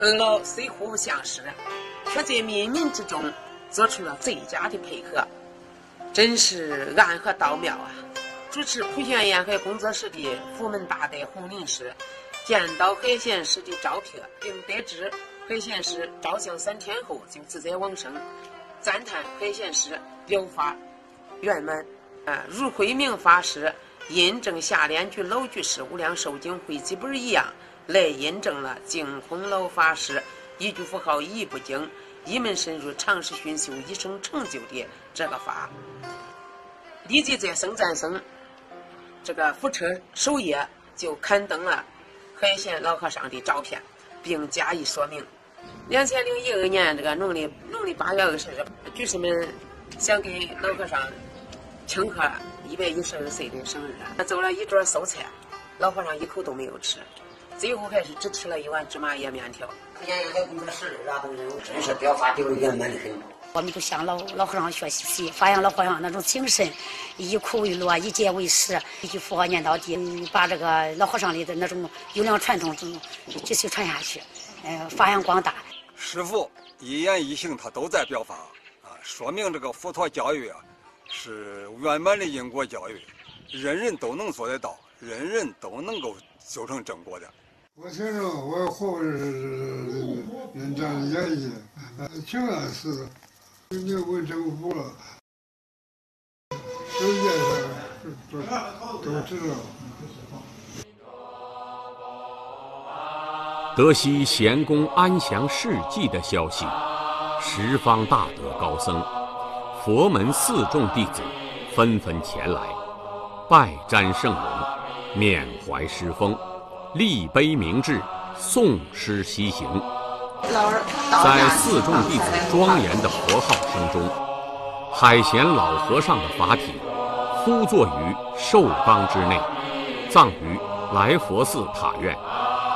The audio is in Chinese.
老虽互不相识，却在冥冥之中做出了最佳的配合，真是暗合道妙啊！主持普贤沿海工作室的福门大德洪林师见到海贤师的照片，并得知海贤师照相3天后就自在往生，赞叹海贤师表法圆满，如慧明法师印证下联居老居士无量寿经汇集本一样，来印证了净空老法师一句符号一不精，一门深入，长时熏修，一生成就的这个法。立即在僧赞僧这个福车首页就刊登了海贤老和尚的照片，并加以说明。2012年这个农历8月20日，居士们想给老和尚庆贺112岁的生日，走了一桌素菜，老和尚一口都没有吃，最后还是只吃了一碗芝麻叶面条。 沿海工作室拉动人，真是表法就圆满的很。 我们就向老和尚学习，发扬老和尚那种精神，以苦为乐，以戒为师，一句佛号念到底，把这个老和尚里的那种优良传统继续传下去，发扬光大。 师父一言一行他都在表法啊，说明这个佛陀教育啊是圆满的因果教育，人人都能做得到，人人都能够修成正果的。 我听着我活着是人这样演绎，挺安实的。你问政府了，世界上都知道。 得悉贤公安详事迹的消息，十方大德高僧、佛门4众弟子纷纷前来，拜瞻圣容，缅怀师风，立碑铭志，诵诗西行。在4众弟子庄严的佛号声中，海贤老和尚的法体敷坐于寿缸之内，葬于来佛寺塔院。